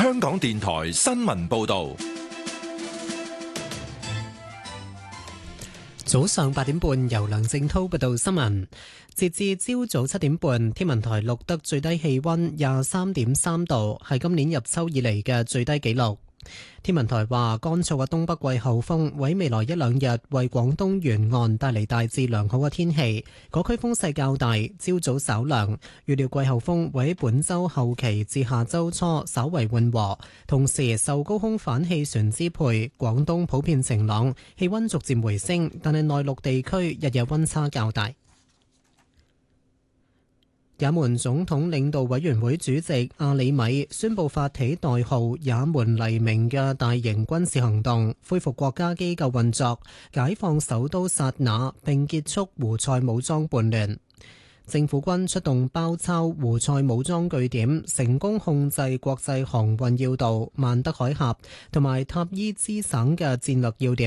香港電台新聞報道。 早上8點半，由梁正濤報道新聞。截至朝早7點半，天文台錄得最低氣溫23.3度，係今年入秋以嚟嘅最低紀錄。天文台話，乾燥嘅東北季候風喺未來一兩日為廣東沿岸帶嚟大致良好嘅天氣，嗰區風勢較大，朝早稍涼。預料季候風會喺本週後期至下週初稍為緩和，同時受高空反氣旋支配，廣東普遍晴朗，氣溫逐漸回升，但係內陸地區日夜溫差較大。也門總統領導委員會主席阿里米宣布發起代號也門黎明嘅大型軍事行動，恢復國家機構運作，解放首都薩那，並結束胡塞武裝叛亂。政府軍出動包抄胡塞武裝據點，成功控制國際航運要道曼德海峽同埋塔伊茲省嘅戰略要點。